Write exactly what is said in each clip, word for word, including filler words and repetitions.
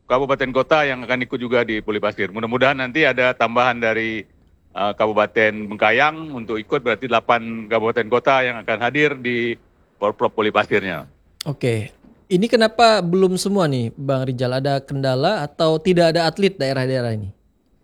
kabupaten kota yang akan ikut juga di Poli Pasir. Mudah-mudahan nanti ada tambahan dari uh, Kabupaten Bengkayang untuk ikut, berarti delapan kabupaten kota yang akan hadir di Porprov Poli Pasirnya. Oke, ini kenapa belum semua nih Bang Rijal? Ada kendala atau tidak ada atlet daerah-daerah ini?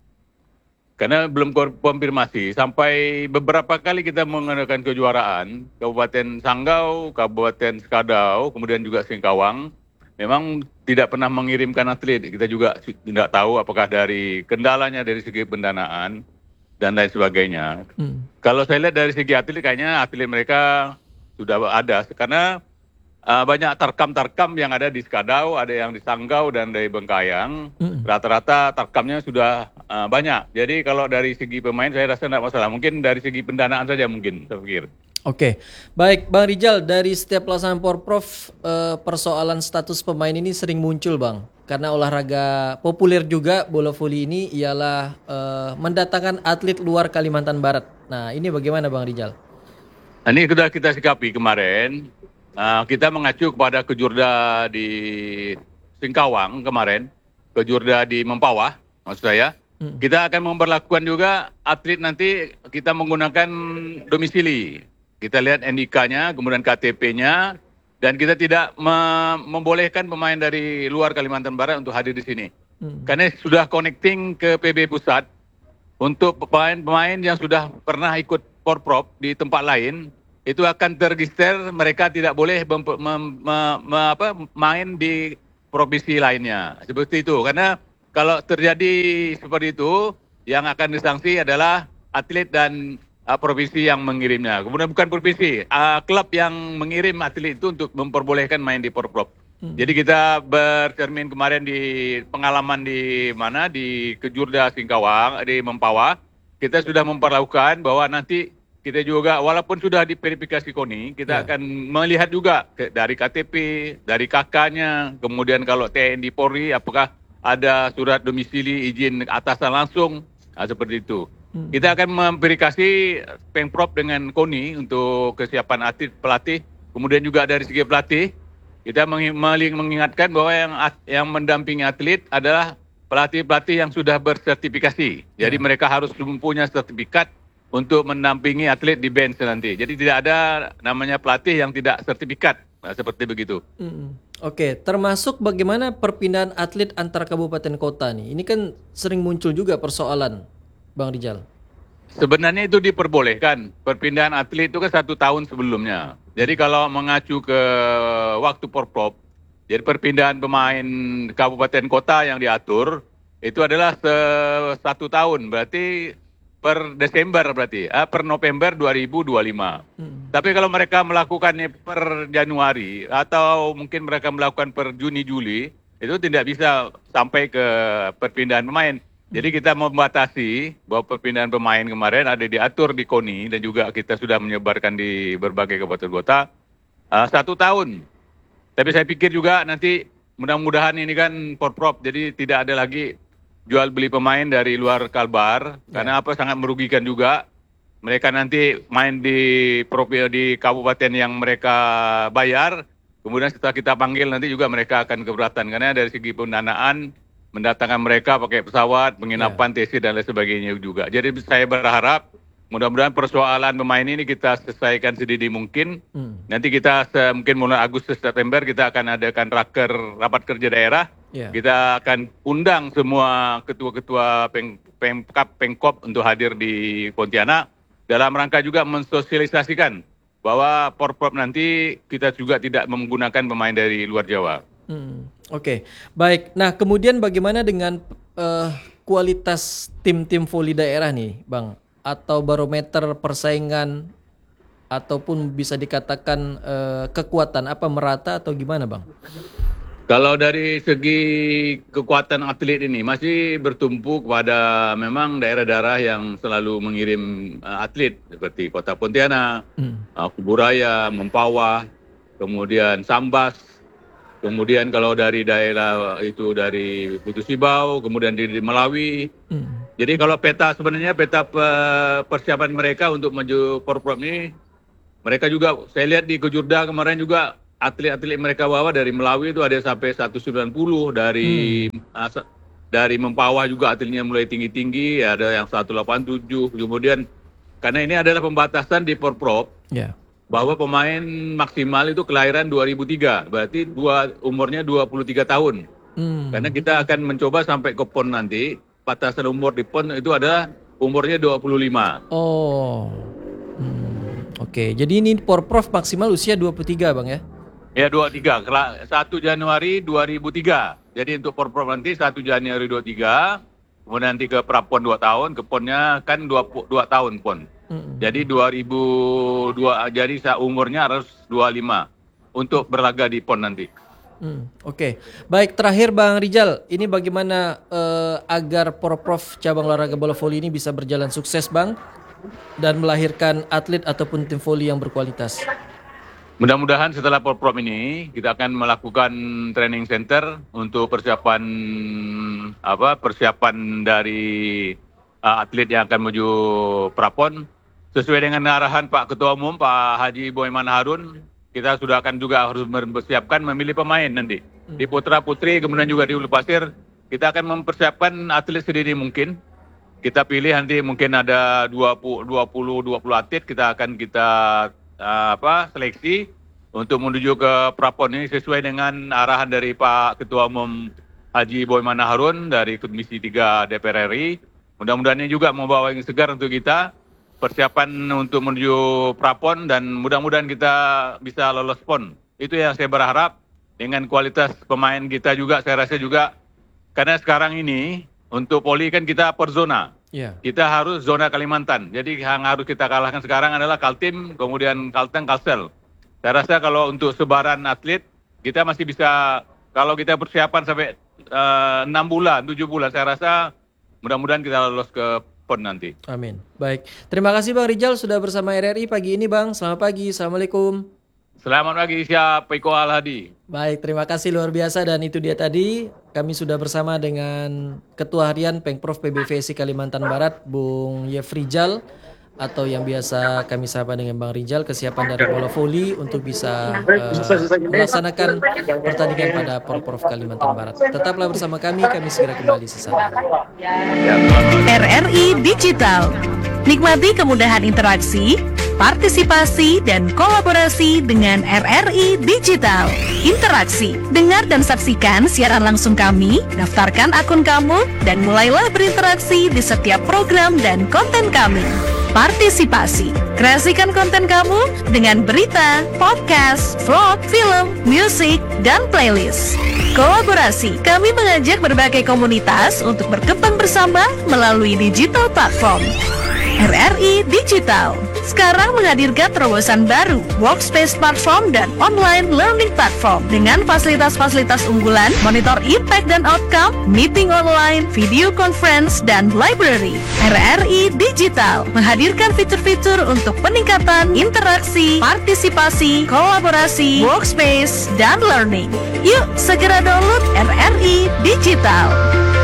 Karena belum konfirmasi, sampai beberapa kali kita mengadakan kejuaraan, Kabupaten Sanggau, Kabupaten Skadau, kemudian juga Singkawang, memang tidak pernah mengirimkan atlet. Kita juga tidak tahu apakah dari kendalanya dari segi pendanaan dan lain sebagainya. Hmm. Kalau saya lihat dari segi atlet, kayaknya atlet mereka sudah ada, karena Uh, banyak tarkam-tarkam yang ada di Skadau, ada yang di Sanggau dan dari Bengkayang. Mm. Rata-rata tarkamnya sudah uh, banyak. Jadi kalau dari segi pemain saya rasa tidak masalah. Mungkin dari segi pendanaan saja mungkin, saya pikir. Oke, baik Bang Rijal, dari setiap pelaksanaan Porprov uh, persoalan status pemain ini sering muncul Bang. Karena olahraga populer juga bola voli ini ialah uh, mendatangkan atlet luar Kalimantan Barat. Nah ini bagaimana Bang Rijal? Ini sudah kita sikapi kemarin. Uh, kita mengacu kepada kejurda di Singkawang kemarin, kejurda di Mempawah, maksud saya. Hmm. Kita akan memperlakukan juga atlet nanti kita menggunakan domisili. Kita lihat N I K-nya, kemudian K T P-nya, dan kita tidak me- membolehkan pemain dari luar Kalimantan Barat untuk hadir di sini. Hmm. Karena sudah connecting ke P B Pusat untuk pemain-pemain yang sudah pernah ikut Porprov di tempat lain, itu akan terregister, mereka tidak boleh mem, mem, mem, mem, apa, main di provinsi lainnya. Seperti itu. Karena kalau terjadi seperti itu, yang akan disanksi adalah atlet dan uh, provinsi yang mengirimnya. Kemudian bukan provinsi, uh, klub yang mengirim atlet itu untuk memperbolehkan main di Porprov. Hmm. Jadi kita bercermin kemarin di pengalaman di mana, di Kejurda Singkawang, di Mempawah, kita sudah memperlakukan bahwa nanti kita juga, walaupun sudah diverifikasi KONI, kita yeah. akan melihat juga ke, dari K T P, dari K K-nya, kemudian kalau T N I Polri, apakah ada surat domisili izin atasan langsung, nah, seperti itu. Hmm. Kita akan memverifikasi Pemprov dengan KONI untuk kesiapan atlet pelatih, kemudian juga dari segi pelatih, kita mengingatkan bahwa yang yang mendampingi atlet adalah pelatih-pelatih yang sudah bersertifikasi. Jadi yeah. mereka harus mempunyai sertifikat untuk mendampingi atlet di bench nanti. Jadi tidak ada namanya pelatih yang tidak sertifikat. Nah, seperti begitu. Mm-hmm. Oke, termasuk bagaimana perpindahan atlet antar kabupaten kota nih. Ini kan sering muncul juga persoalan, Bang Rijal. Sebenarnya itu diperbolehkan. Perpindahan atlet itu kan satu tahun sebelumnya. Jadi kalau mengacu ke waktu Porprov, jadi perpindahan pemain kabupaten kota yang diatur, itu adalah satu tahun. Berarti per Desember berarti, eh, per November dua ribu dua puluh lima. Hmm. Tapi kalau mereka melakukannya per Januari atau mungkin mereka melakukan per Juni Juli, itu tidak bisa sampai ke perpindahan pemain. Hmm. Jadi kita membatasi bahwa perpindahan pemain kemarin ada diatur di KONI dan juga kita sudah menyebarkan di berbagai kabupaten kota uh, satu tahun. Tapi saya pikir juga nanti mudah-mudahan ini kan Porprov, jadi tidak ada lagi jual beli pemain dari luar Kalbar, yeah. karena apa sangat merugikan juga. Mereka nanti main di provinsi di kabupaten yang mereka bayar, kemudian setelah kita panggil nanti juga mereka akan keberatan karena dari segi pendanaan mendatangkan mereka pakai pesawat, penginapan, yeah. T C dan lain sebagainya juga. Jadi saya berharap mudah-mudahan persoalan pemain ini kita selesaikan sedini mungkin. Hmm. Nanti kita mungkin mulai Agustus September kita akan adakan raker rapat kerja daerah. Yeah. Kita akan undang semua ketua-ketua peng, Pemkap, Pengkop untuk hadir di Pontianak dalam rangka juga mensosialisasikan bahwa Porprov nanti kita juga tidak menggunakan pemain dari luar Jawa. Hmm, Oke, okay. Baik. Nah, kemudian bagaimana dengan uh, kualitas tim-tim voli daerah nih, Bang? Atau barometer persaingan ataupun bisa dikatakan uh, kekuatan apa merata atau gimana, Bang? Kalau dari segi kekuatan atlet ini masih bertumpu kepada memang daerah-daerah yang selalu mengirim uh, atlet seperti Kota Pontianak, hmm. uh, Kuburaya, Mempawah, kemudian Sambas, kemudian kalau dari daerah itu dari Putu Sibau, kemudian di Melawi. Hmm. Jadi kalau peta sebenarnya peta persiapan mereka untuk maju Porprov ini, mereka juga saya lihat di Kejurda kemarin juga atlet-atlet mereka bawa dari Melawi itu ada sampai seratus sembilan puluh, dari hmm. uh, dari Mempawah juga atletnya mulai tinggi-tinggi, ada yang seratus delapan puluh tujuh. Kemudian karena ini adalah pembatasan di Porprov, yeah. bahwa pemain maksimal itu kelahiran dua ribu tiga, berarti dua, umurnya dua puluh tiga tahun. Hmm. Karena kita akan mencoba sampai ke P O N nanti, batasan umur di P O N itu adalah umurnya dua puluh lima. Oh, hmm. oke. Okay. Jadi ini Porprov maksimal usia dua puluh tiga, Bang ya? Ya, dua puluh tiga. satu Januari dua ribu tiga. Jadi untuk Porprov nanti satu Januari dua puluh tiga, kemudian nanti ke Prapon dua tahun, ke P O N-nya kan dua tahun P O N. Mm-hmm. Jadi dua ribu dua, jadi umurnya harus dua puluh lima untuk berlaga di P O N nanti. Hmm, Oke, okay. Baik, terakhir Bang Rijal, ini bagaimana uh, agar Porprov cabang olahraga bola voli ini bisa berjalan sukses, Bang, dan melahirkan atlet ataupun tim voli yang berkualitas? Mudah-mudahan setelah Porprov ini kita akan melakukan training center untuk persiapan apa persiapan dari uh, atlet yang akan menuju Prapon sesuai dengan arahan Pak Ketua Umum Pak Haji Boyman Harun. Kita sudah akan juga harus mempersiapkan memilih pemain nanti di putra putri, kemudian juga di Hulu Pasir. Kita akan mempersiapkan atlet sedini mungkin. Kita pilih nanti mungkin ada dua puluh dua puluh atlet, kita akan kita Uh, apa seleksi untuk menuju ke Prapon ini sesuai dengan arahan dari Pak Ketua Umum Haji Boyman Harun dari Komisi tiga D P R R I. Mudah-mudahan ini juga membawa yang segar untuk kita persiapan untuk menuju Prapon, dan mudah-mudahan kita bisa lolos P O N. Itu yang saya berharap. Dengan kualitas pemain kita juga, saya rasa juga, karena sekarang ini untuk poli kan kita per zona. Yeah. Kita harus zona Kalimantan. Jadi yang harus kita kalahkan sekarang adalah Kaltim, kemudian Kalteng, Kalsel. Saya rasa kalau untuk sebaran atlet, kita masih bisa, kalau kita persiapan sampai uh, enam bulan, tujuh bulan, saya rasa mudah-mudahan kita lolos ke P O N nanti. Amin. Baik. Terima kasih Bang Rijal sudah bersama R R I pagi ini, Bang. Selamat pagi. Assalamualaikum. Selamat pagi, siap Eko Al-Hadi. Baik, terima kasih luar biasa, dan itu dia tadi kami sudah bersama dengan Ketua Harian Pengprov P B V S I Kalimantan Barat, Bung Yefrijal, atau yang biasa kami sapa dengan Bang Rijal, kesiapan dari bola voli untuk bisa uh, melaksanakan pertandingan pada Porprov Kalimantan Barat. Tetaplah bersama kami, kami segera kembali sesaat. R R I Digital. Nikmati kemudahan interaksi, partisipasi, dan kolaborasi dengan R R I Digital. Interaksi, dengar dan saksikan siaran langsung kami, daftarkan akun kamu, dan mulailah berinteraksi di setiap program dan konten kami. Partisipasi, kreasikan konten kamu dengan berita, podcast, vlog, film, musik, dan playlist. Kolaborasi, kami mengajak berbagai komunitas untuk berkembang bersama melalui digital platform. R R I Digital sekarang menghadirkan terobosan baru, workspace platform dan online learning platform dengan fasilitas-fasilitas unggulan, monitor impact dan outcome, meeting online, video conference, dan library. R R I Digital menghadirkan fitur-fitur untuk peningkatan interaksi, partisipasi, kolaborasi, workspace, dan learning. Yuk segera download R R I Digital.